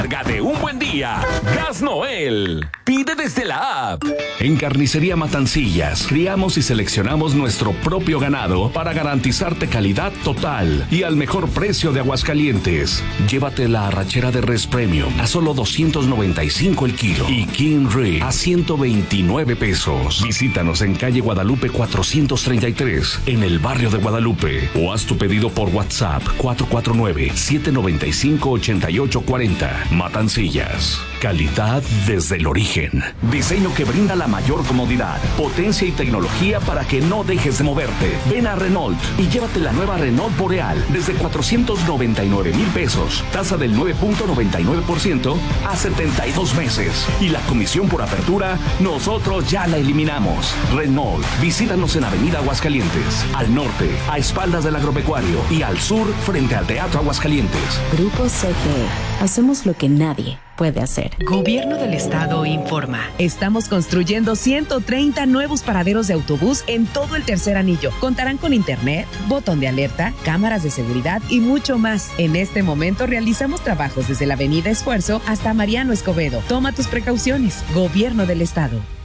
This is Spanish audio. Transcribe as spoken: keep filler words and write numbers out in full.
Carga de un buen día. Gas Noel. Pide desde la app. En Carnicería Matancillas, criamos y seleccionamos nuestro propio ganado para garantizarte calidad total y al mejor precio de Aguascalientes. Llévate la arrachera de res premium a solo doscientos noventa y cinco el kilo y King Rib a ciento veintinueve pesos. Visítanos en calle Guadalupe cuatrocientos treinta y tres, en el barrio de Guadalupe, o haz tu pedido por WhatsApp cuatro cuatro nueve, siete nueve cinco, ocho ocho cuatro cero. Matancillas. Calidad desde el origen. Diseño que brinda la mayor comodidad, potencia y tecnología para que no dejes de moverte. Ven a Renault y llévate la nueva Renault Boreal desde cuatrocientos noventa y nueve mil pesos. Tasa del nueve punto noventa y nueve por ciento a setenta y dos meses. Y la comisión por apertura, nosotros ya la eliminamos. Renault. Visítanos en Avenida Aguascalientes. Al norte, a espaldas del agropecuario. Y al sur, frente al Teatro Aguascalientes. Grupo C F E. Hacemos lo que nadie puede hacer. Gobierno del Estado informa. Estamos construyendo ciento treinta nuevos paraderos de autobús en todo el tercer anillo. Contarán con internet, botón de alerta, cámaras de seguridad y mucho más. En este momento realizamos trabajos desde la Avenida Esfuerzo hasta Mariano Escobedo. Toma tus precauciones. Gobierno del Estado.